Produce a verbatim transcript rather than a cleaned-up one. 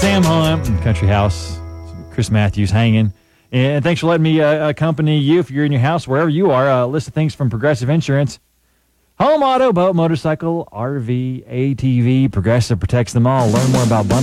Sam Hunt, Country House, Chris Matthews hanging. And thanks for letting me uh, accompany you if you're in your house, wherever you are. A list of things from Progressive Insurance. Home, auto, boat, motorcycle, R V, A T V. Progressive protects them all. Learn more about bundles.